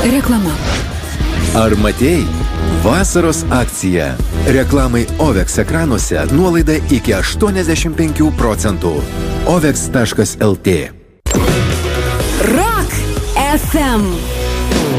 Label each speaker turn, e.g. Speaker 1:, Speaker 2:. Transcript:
Speaker 1: Reklama.
Speaker 2: Ar matei? Vasaros akcija. Reklamai OVEX ekranuose nuolaida iki 85%. OVEX.lt
Speaker 1: Rock FM.